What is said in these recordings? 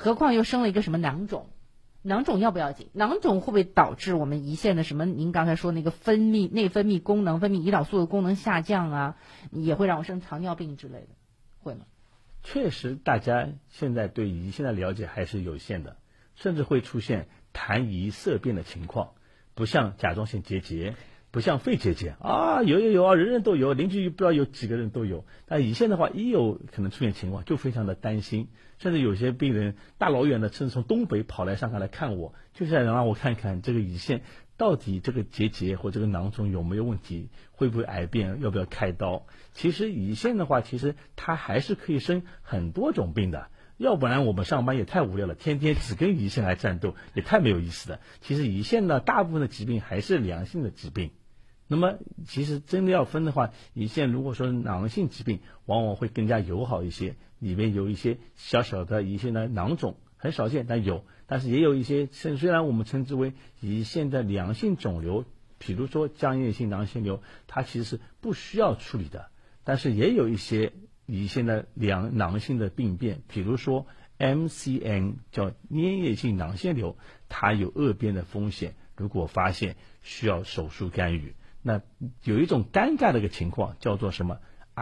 何况又生了一个什么囊肿，囊肿要不要紧？囊肿会不会导致我们胰腺的什么？您刚才说那个内分泌功能、分泌胰岛素的功能下降啊，也会让我生糖尿病之类的，会吗？ 确实，大家现在对胰腺的了解还是有限的，甚至会出现痰胰色变的情况，不像甲状腺结节，不像肺结节啊，有啊，人人都有，邻居不知道有几个人都有。但胰腺的话，一有可能出现情况，就非常的担心，甚至有些病人大老远的，甚至从东北跑来上海来看我，就是想让我看看这个胰腺到底这个结节或这个囊肿有没有问题，会不会癌变，要不要开刀。其实胰腺的话，其实它还是可以生很多种病的，要不然我们上班也太无聊了，天天只跟胰腺来战斗，也太没有意思了。其实胰腺呢，大部分的疾病还是良性的疾病。那么其实真的要分的话，胰腺如果说囊性疾病往往会更加友好一些，里面有一些小小的胰腺的囊肿，很少见但有，但是也有一些虽然我们称之为胰腺的良性肿瘤，比如说浆液性囊腺瘤，它其实是不需要处理的，但是也有一些胰腺的囊性的病变，比如说 MCN 叫粘液性囊腺瘤，它有恶变的风险，如果发现需要手术干预。那有一种尴尬的一个情况叫做什么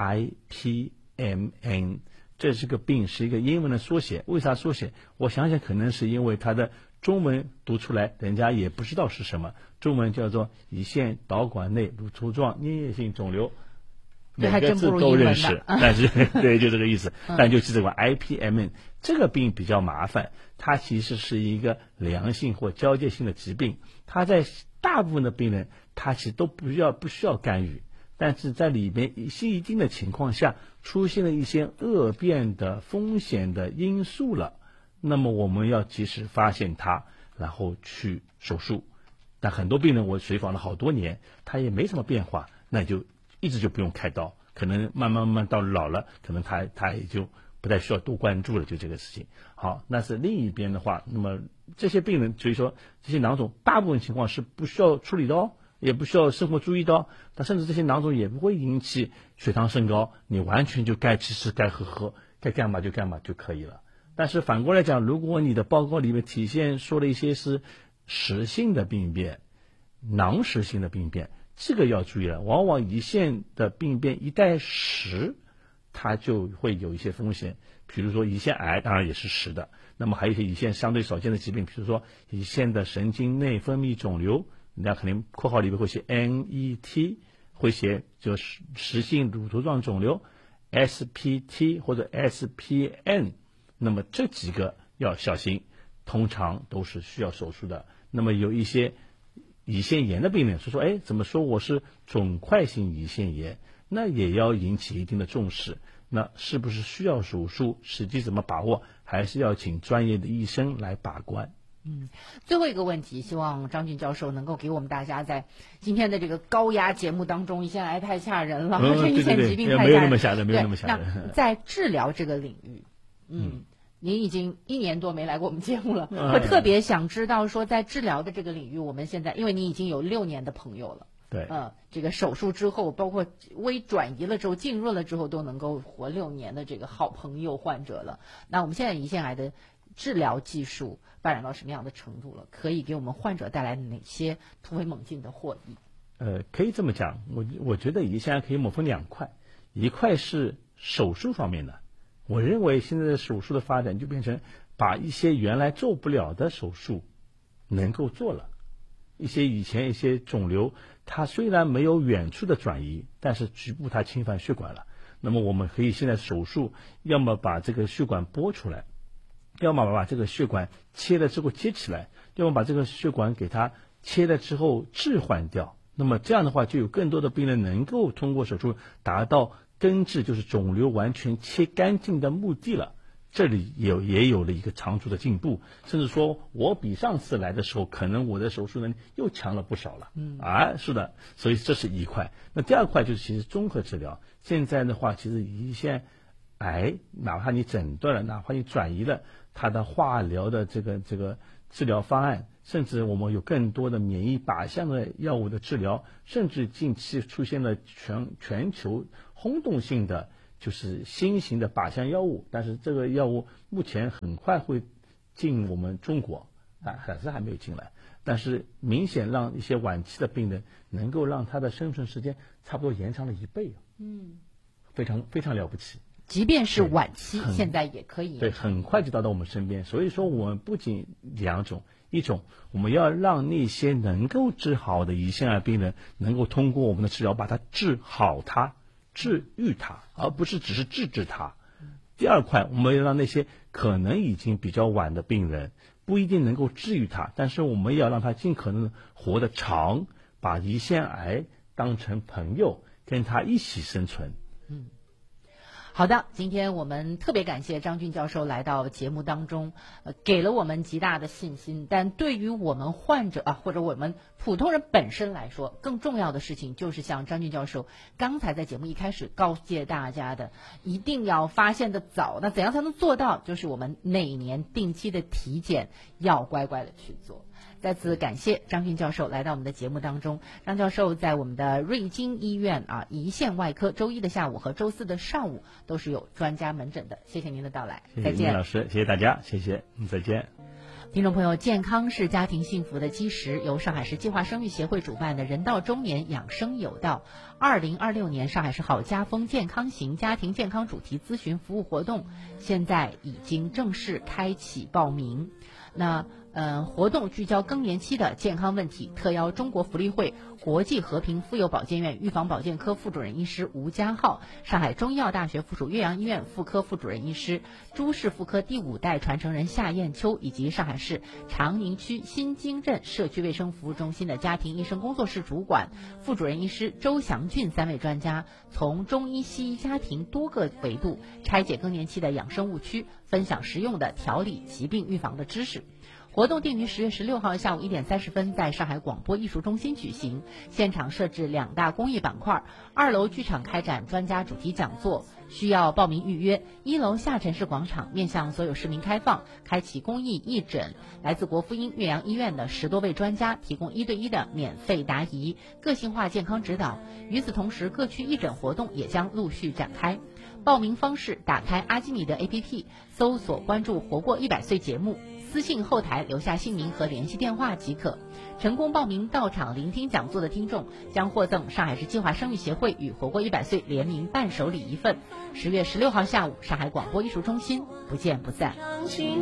IPMN， 这是个病，是一个英文的缩写。为啥缩写？我想想可能是因为它的中文读出来人家也不知道是什么，中文叫做胰腺导管内乳头状粘液性肿瘤，每个字都认识，但是对，就这个意思。但就记这个 IPMN， 这个病比较麻烦，它其实是一个良性或交界性的疾病，它在大部分的病人他其实都不需要干预，但是在里面一定的情况下出现了一些恶变的风险的因素了，那么我们要及时发现它，然后去手术。但很多病人我随访了好多年，他也没什么变化，那就一直就不用开刀，可能慢慢到老了，可能他也就不太需要多关注了，就这个事情。好，那是另一边的话，那么这些病人，所以说这些囊肿大部分情况是不需要处理的哦，也不需要生活注意的哦，但甚至这些囊肿也不会引起血糖升高，你完全就该吃吃该喝，该干嘛就干嘛就可以了。但是反过来讲，如果你的报告里面体现说了一些是实性的病变、囊实性的病变，这个要注意了，往往胰腺的病变一带实，它就会有一些风险，比如说胰腺癌当然也是实的，那么还有一些胰腺相对少见的疾病，比如说胰腺的神经内分泌肿瘤，人家肯定括号里面会写 NET， 会写就是实性乳头状肿瘤 SPT 或者 SPN， 那么这几个要小心，通常都是需要手术的。那么有一些胰腺炎的病人说怎么说我是肿块性胰腺炎，那也要引起一定的重视，那是不是需要手术，实际怎么把握，还是要请专业的医生来把关。 最后一个问题，希望张俊教授能够给我们大家在今天的这个高压节目当中，胰腺癌太吓人了，这胰腺疾病太吓人， 没有那么吓人，没有那么吓人。 那在治疗这个领域，您已经1年多没来过我们节目了，我特别想知道说，在治疗的这个领域，我们现在因为你已经有6年的朋友了， 对， 这个手术之后，包括微转移了之后、浸润了之后，都能够活6年的这个好朋友患者了。那我们现在胰腺癌的治疗技术发展到什么样的程度了？可以给我们患者带来哪些突飞猛进的获益？ 可以这么讲，我觉得胰腺癌可以分2块，一块是手术方面的。我认为现在的手术的发展就变成把一些原来做不了的手术能够做了，以前一些肿瘤它虽然没有远处的转移，但是局部它侵犯血管了，那么我们可以现在手术要么把这个血管拨出来，要么把这个血管切了之后接起来，要么把这个血管给它切了之后置换掉，那么这样的话就有更多的病人能够通过手术达到根治，就是肿瘤完全切干净的目的了。这里也有了一个长足的进步，甚至说我比上次来的时候，可能我的手术能力又强了不少了。是的，所以这是一块。那第二块就是其实综合治疗。现在的话，其实胰腺癌哪怕你诊断了，哪怕你转移了，它的化疗的这个治疗方案，甚至我们有更多的免疫靶向的药物的治疗，甚至近期出现了全球轰动性的就是新型的靶向药物，但是这个药物目前很快会进我们中国，还没有进来，但是明显让一些晚期的病人能够让他的生存时间差不多延长了1倍，非常非常了不起。 即便是晚期，现在也可以对，很快就到我们身边。所以说，我们不仅2种，一种我们要让那些能够治好的胰腺癌病人，能够通过我们的治疗把它治好它、治愈它，而不是只是治它。第二块，我们要让那些可能已经比较晚的病人，不一定能够治愈它，但是我们要让他尽可能活得长，把胰腺癌当成朋友，跟他一起生存。 好的，今天我们特别感谢张军教授来到节目当中，给了我们极大的信心。但对于我们患者或者我们普通人本身来说，更重要的事情就是像张军教授刚才在节目一开始告诫大家的，一定要发现的早。那怎样才能做到？就是我们每年定期的体检要乖乖的去做。再次感谢张军教授来到我们的节目当中。张教授在我们的瑞金医院胰腺外科周一的下午和周4的上午都是有专家门诊的。谢谢您的到来，再见。 谢谢老师，谢谢大家，谢谢，再见。 听众朋友，健康是家庭幸福的基石。由上海市计划生育协会主办的人到中年养生有道2026年上海市好家风健康型家庭健康主题咨询服务活动现在已经正式开启报名。那活动聚焦更年期的健康问题，特邀中国福利会国际和平妇幼保健院预防保健科副主任医师吴家浩，上海中医药大学附属岳阳医院妇科副主任医师、诸氏妇科第5代传承人夏艳秋，以及上海市长宁区新京镇社区卫生服务中心的家庭医生工作室主管、副主任医师周祥俊3位专家，从中医西医家庭多个维度拆解更年期的养生误区，分享实用的调理疾病预防的知识。活动定于10月16号下午1点30分在上海广播艺术中心举行，现场设置2大公益板块，2楼剧场开展专家主题讲座，需要报名预约。1楼下沉式广场面向所有市民开放，开启公益义诊，来自国妇婴岳阳医院的10多位专家提供1对1的免费答疑、个性化健康指导。与此同时，各区义诊活动也将陆续展开。报名方式：打开阿基米德 APP， 搜索关注活过100岁节目，私信后台留下姓名和联系电话即可。成功报名到场聆听讲座的听众将获赠上海市计划生育协会与活过100岁联名伴手礼1份。10月16号下午，上海广播艺术中心，不见不散。